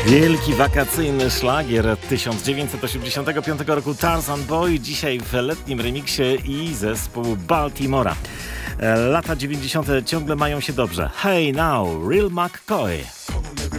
Wielki wakacyjny szlagier 1985 roku Tarzan Boy, dzisiaj w letnim remiksie i zespół Baltimora. Lata 90. ciągle mają się dobrze. Hey now, Real McCoy.